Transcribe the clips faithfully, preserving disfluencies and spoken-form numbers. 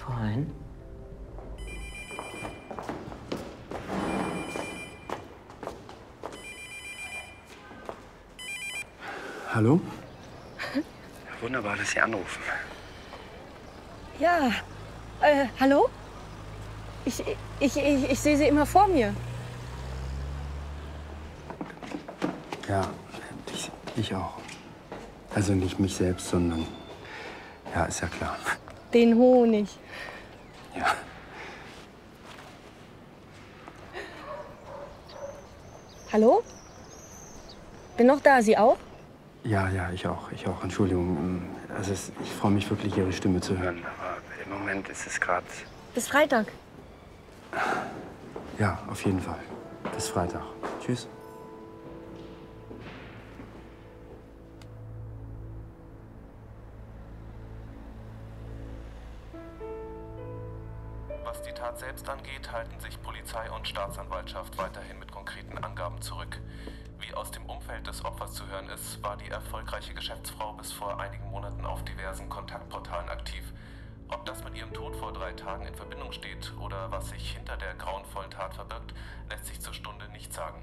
Frau Hein? Hallo? Wunderbar, dass Sie anrufen. Ja, äh, hallo? Ich, ich, ich, ich sehe Sie immer vor mir. Ja, ich, ich auch. Also nicht mich selbst, sondern... Ja, ist ja klar. Den Honig. Ja. Hallo? Bin noch da, Sie auch? Ja, ja, ich auch. Ich auch. Entschuldigung. Also es, ich freue mich wirklich, Ihre Stimme zu hören. Aber im Moment ist es gerade... Bis Freitag. Ja, auf jeden Fall. Bis Freitag. Tschüss. Was die Tat selbst angeht, halten sich Polizei und Staatsanwaltschaft weiterhin mit konkreten Angaben zurück. Wie aus dem Umfeld des Opfers zu hören ist, war die erfolgreiche Geschäftsfrau bis vor einigen Monaten auf diversen Kontaktportalen aktiv. Ob das mit ihrem Tod vor drei Tagen in Verbindung steht oder was sich hinter der grauenvollen Tat verbirgt, lässt sich zur Stunde nicht sagen.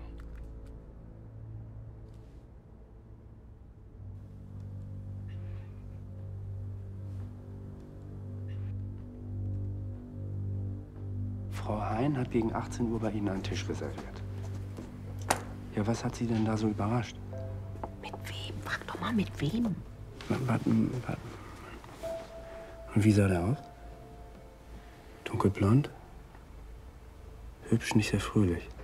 Frau Hein hat gegen achtzehn Uhr bei Ihnen einen Tisch reserviert. Ja, was hat Sie denn da so überrascht? Mit wem? Frag doch mal, mit wem? Warten, warten. Und wie sah der aus? Dunkelblond? Hübsch, nicht sehr fröhlich.